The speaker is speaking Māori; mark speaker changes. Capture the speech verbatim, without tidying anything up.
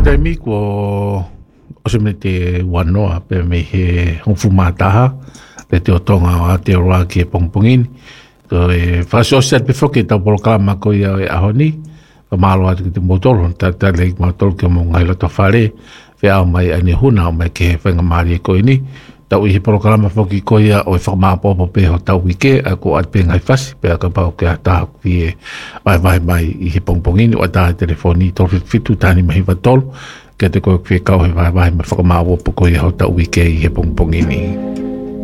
Speaker 1: Te mi ko o se me te wanoa pe me he hongfumataha le te o tonga o te roa ki e pongpongini. To e whasosia pe whoke tau polokalama ko ia e ahoni. Pa malo atu ki te motoro, ta ta le motoro ki o mo ngai loto whare. Whea au mai ane huna o mai ke he whenga maari e ko ini. Tau i he polokalama whoki ko ia o e whakamapopo pe ho tau wike a ko at pe ngai whasi. Pe a ka pao ke a taha ki e vai vai mai i he pongpongini o a taha telefoni tolu fitu tani mahi watolu. Ke te koe kwe kau he vai vai ma whakamapopo ko ia ho tau wike i he pongpongini.